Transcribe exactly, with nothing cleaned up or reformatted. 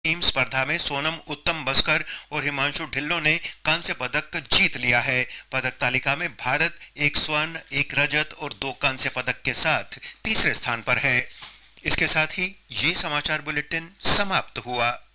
Team स्पर्धा में सोनम उत्तम बस्कर और हिमांशु ढिल्लों ने कांस्य पदक जीत लिया है। पदक तालिका में भारत एक स्वर्ण, एक रजत और दो कांस्य पदक के साथ तीसरे स्थान पर है। इसके साथ ही ये समाचार बुलेटिन समाप्त हुआ।